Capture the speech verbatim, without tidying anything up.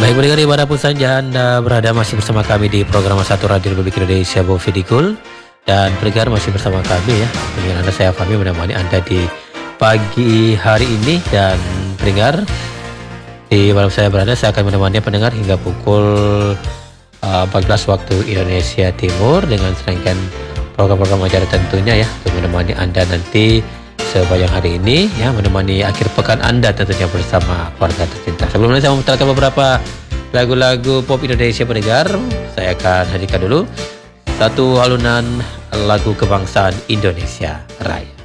Baik pendengar dimanapun saja Anda berada, masih bersama kami di program satu Radio Republik Indonesia Bovidikul. Dan pendengar masih bersama kami ya, dengan Anda saya Fahmi menemani Anda di pagi hari ini. Dan pendengar, di malam saya berada, saya akan menemani pendengar hingga pukul uh, empat belas waktu Indonesia Timur dengan serangkaian program-program acara tentunya ya, untuk menemani Anda nanti sepanjang hari ini ya, menemani akhir pekan Anda tentunya bersama keluarga tercinta. Sebelumnya saya memutarkan beberapa lagu-lagu pop Indonesia pendengar. Saya akan hadirkan dulu satu alunan lagu kebangsaan Indonesia Raya.